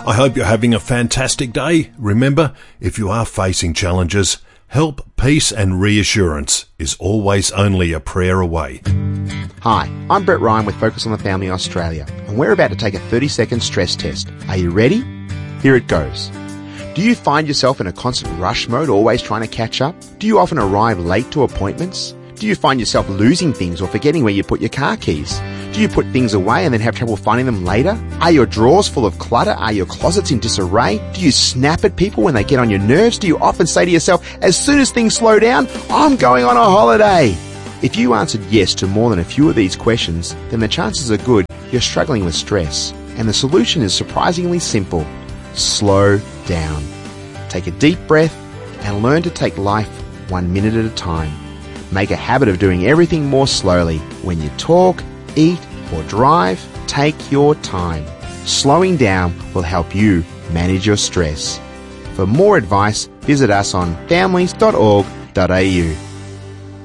I hope you're having a fantastic day. Remember, if you are facing challenges, help, peace and reassurance is always only a prayer away. Hi, I'm Brett Ryan with Focus on the Family Australia, and we're about to take a 30-second stress test. Are you ready? Here it goes. Do you find yourself in a constant rush mode, always trying to catch up? Do you often arrive late to appointments? Do you find yourself losing things or forgetting where you put your car keys? Do you put things away and then have trouble finding them later? Are your drawers full of clutter? Are your closets in disarray? Do you snap at people when they get on your nerves? Do you often say to yourself, as soon as things slow down, I'm going on a holiday? If you answered yes to more than a few of these questions, then the chances are good you're struggling with stress. And the solution is surprisingly simple. Slow down. Take a deep breath and learn to take life 1 minute at a time. Make a habit of doing everything more slowly. When you talk, eat, or drive, take your time. Slowing down will help you manage your stress. For more advice, visit us on families.org.au.